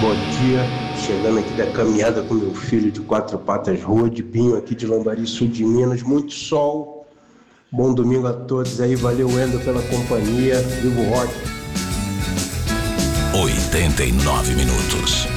Bom dia, chegando aqui da caminhada com meu filho de 4 patas Road, Binho aqui de Lambari, sul de Minas, muito sol. Bom domingo a todos aí, valeu Wendel pela companhia, viva o rock. 89 minutos.